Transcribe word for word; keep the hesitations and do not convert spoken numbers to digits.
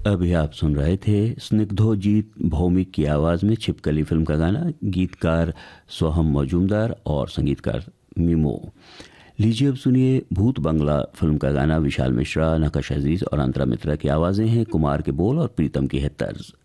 अभी आप सुन रहे थे स्निग्धोजीत भौमिक की आवाज़ में छिपकली फिल्म का गाना, गीतकार सोहम मजूमदार और संगीतकार मीमो। लीजिए अब सुनिए भूत बंगला फिल्म का गाना, विशाल मिश्रा, नकश अजीज और अंतरा मित्रा की आवाज़ें हैं, कुमार के बोल और प्रीतम की है तर्ज।